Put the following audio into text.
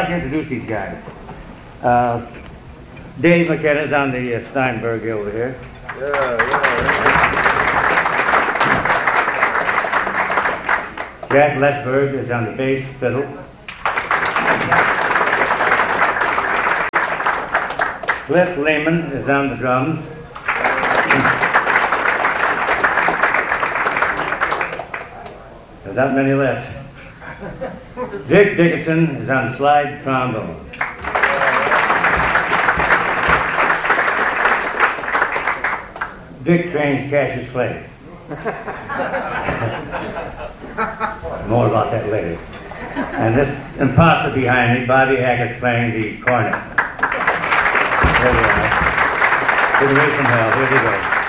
to introduce these guys. Dave McKenna's on the Steinberg over here. Jack Lesberg is on the bass fiddle. Cliff Lehman is on the drums. There's not many left. Dick Dickinson is on the slide trombone. Dick trains Cassius Clay. More about that later. And this imposter behind me, Bobby Hackett's playing the cornet. There we are. Good away from hell. Here we go.